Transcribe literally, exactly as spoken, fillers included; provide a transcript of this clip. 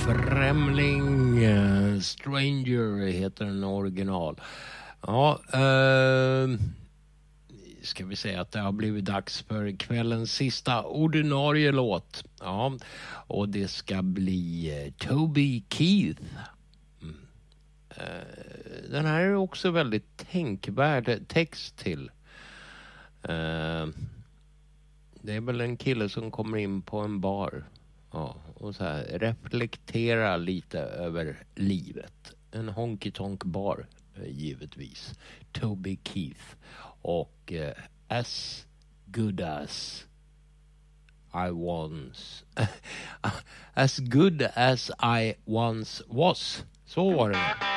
Främling, uh, Stranger heter den original. Ja, uh, ska vi säga att det har blivit dags för kvällens sista ordinarie låt. Ja, och det ska bli uh, Toby Keith. Mm. Uh, den här är också väldigt tänkvärd text till. Uh, det är väl en kille som kommer in på en bar. Ja, och så här reflektera lite över livet. En honky-tonk bar, givetvis. Toby Keith. Och uh, As Good As I Once As Good As I Once Was. Så var det.